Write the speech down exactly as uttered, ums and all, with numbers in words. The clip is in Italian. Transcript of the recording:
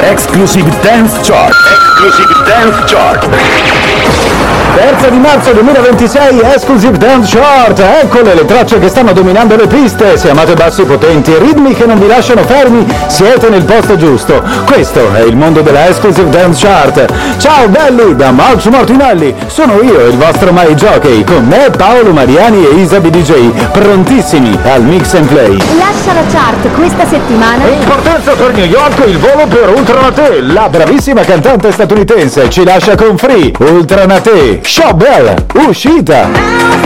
Exclusive Dance Chart. Exclusive Dance Chart. terza di marzo duemilaventisei, Exclusive Dance Chart. Eccole le tracce che stanno dominando le piste. Se amate bassi potenti e ritmi che non vi lasciano fermi, siete nel posto giusto. Questo è il mondo della Exclusive Dance Chart. Ciao belli, da Max Martinelli. Sono io, il vostro My Jockey, con me Paolo Mariani e Isa B D J, prontissimi al Mix and Play. Lascia la chart questa settimana. In partenza per New York, il volo per Ultra Nate. La bravissima cantante statunitense ci lascia con Free, Ultra Nate, Show Bell, uscita.